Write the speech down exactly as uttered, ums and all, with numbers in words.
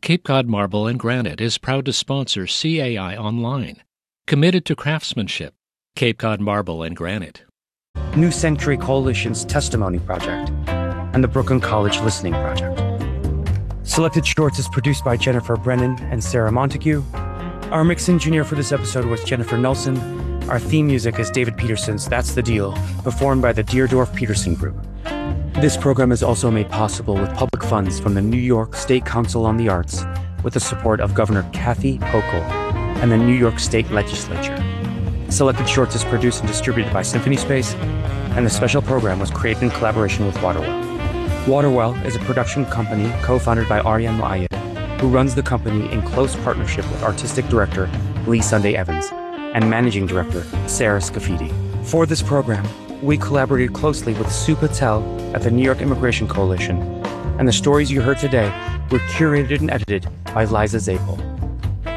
Cape Cod Marble and Granite is proud to sponsor C A I Online, committed to craftsmanship. Cape Cod Marble and Granite. New Century Coalition's Testimony Project, and the Brooklyn College Listening Project. Selected Shorts is produced by Jennifer Brennan and Sarah Montague. Our mix engineer for this episode was Jennifer Nelson. Our theme music is David Peterson's That's the Deal, performed by the Deerdorf Peterson Group. This program is also made possible with public funds from the New York State Council on the Arts, with the support of Governor Kathy Hochul and the New York State Legislature. Selected Shorts is produced and distributed by Symphony Space, and the special program was created in collaboration with Waterwell. Waterwell is a production company co-founded by Aryan Moayed, who runs the company in close partnership with Artistic Director Lee Sunday Evans and Managing Director Sarah Scafidi. For this program, we collaborated closely with Sue Patel at the New York Immigration Coalition, and the stories you heard today were curated and edited by Liza Zapel.